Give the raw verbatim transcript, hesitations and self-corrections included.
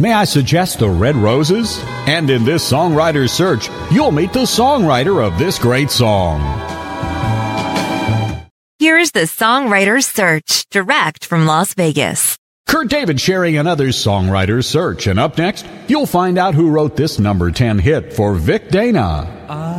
may I suggest the Red Roses? And in this songwriter search, you'll meet the songwriter of this great song. Here's the songwriter search, direct from Las Vegas. Kurt David sharing another songwriter search. And up next, you'll find out who wrote this number ten hit for Vic Dana.